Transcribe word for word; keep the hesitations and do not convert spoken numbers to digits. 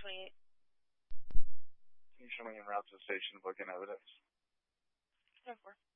twenty-eight. Can you show me en route to the station to book in evidence? ten four.